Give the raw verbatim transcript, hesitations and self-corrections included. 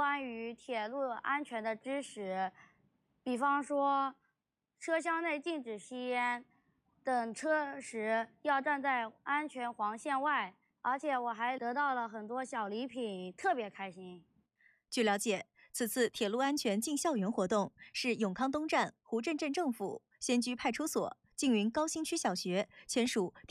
关于铁路安全的知识，比方说车厢内禁止吸烟，等车时要站在安全黄线外，而且我还得到了很多小礼品，特别开心。 据了解，此次铁路安全进校园活动是永康东站、胡镇镇政府、仙居派出所、缙云高新区小学签署